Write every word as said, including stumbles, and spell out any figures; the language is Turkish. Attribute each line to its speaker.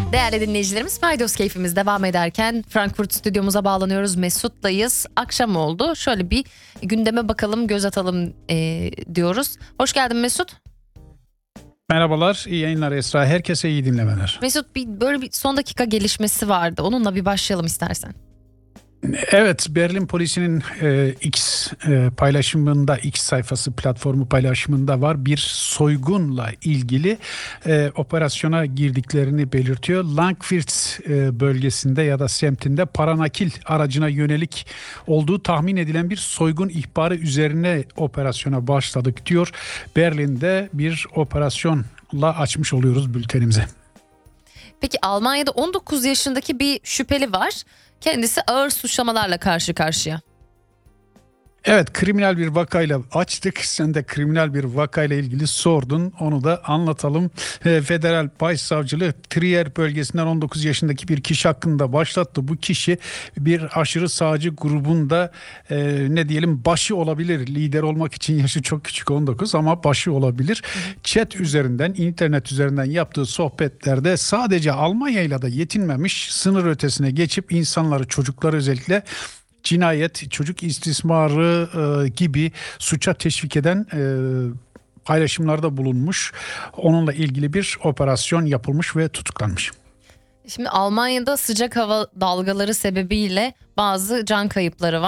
Speaker 1: Değerli dinleyicilerimiz, Paydos keyfimiz devam ederken Frankfurt stüdyomuza bağlanıyoruz. Mesut'tayız. Akşam oldu. Şöyle bir gündeme bakalım, göz atalım e, diyoruz. Hoş geldin Mesut.
Speaker 2: Merhabalar, iyi yayınlar Esra. Herkese iyi dinlemeler.
Speaker 1: Mesut, bir böyle bir son dakika gelişmesi vardı. Onunla bir başlayalım istersen.
Speaker 2: Evet, Berlin polisinin e, X e, paylaşımında, X sayfası platformu paylaşımında var. Bir soygunla ilgili e, operasyona girdiklerini belirtiyor. Langwitz e, bölgesinde ya da semtinde paranakil aracına yönelik olduğu tahmin edilen bir soygun ihbarı üzerine operasyona başladık diyor. Berlin'de bir operasyonla açmış oluyoruz bültenimize.
Speaker 1: Peki Almanya'da on dokuz yaşındaki bir şüpheli var. Kendisi ağır suçlamalarla karşı karşıya.
Speaker 2: Evet, kriminal bir vakayla açtık. Sen de kriminal bir vakayla ilgili sordun. Onu da anlatalım. E, Federal Başsavcılığı Trier bölgesinden on dokuz yaşındaki bir kişi hakkında başlattı. Bu kişi bir aşırı sağcı grubunda e, ne diyelim başı olabilir. Lider olmak için yaşı çok küçük, on dokuz, ama başı olabilir. Chat üzerinden, internet üzerinden yaptığı sohbetlerde sadece Almanya'yla da yetinmemiş. Sınır ötesine geçip insanları, çocukları özellikle cinayet, çocuk istismarı e, gibi suça teşvik eden e, paylaşımlarda bulunmuş. Onunla ilgili bir operasyon yapılmış ve tutuklanmış.
Speaker 1: Şimdi Almanya'da sıcak hava dalgaları sebebiyle bazı can kayıpları var.